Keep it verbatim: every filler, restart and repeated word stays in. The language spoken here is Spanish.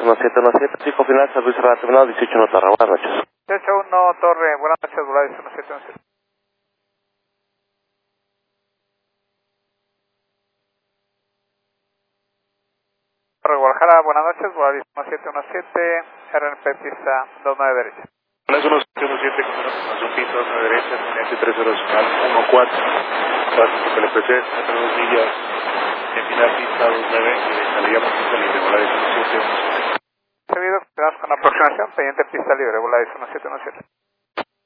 uno siete uno siete, pico final, servicio radio terminado, dieciocho uno Torre, buenas noches. dieciocho uno Torre, buenas noches, Volaris uno siete uno siete. Torre Guadalajara, buenas noches, Volaris uno siete uno siete, R N P pista dos nueve derecha. Volaris uno siete uno siete, confirmación pista dos nueve derecha, cliente tres cero final uno cuatro, tráfico P L P C, dos millas, en final pista dos nueve, y salida por pista libre, Volaris uno siete uno siete. Servido, continuamos con la aproximación, pendiente pista libre, Volaris uno siete uno siete.